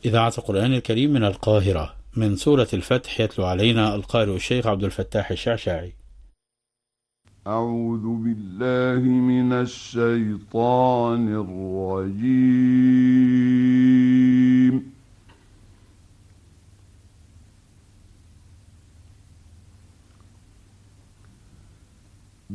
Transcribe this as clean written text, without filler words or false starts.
إذاعة القرآن الكريم من القاهرة، من سورة الفتح، يتلو علينا القارئ الشيخ عبد الفتاح الشعشاعي. أعوذ بالله من الشيطان الرجيم.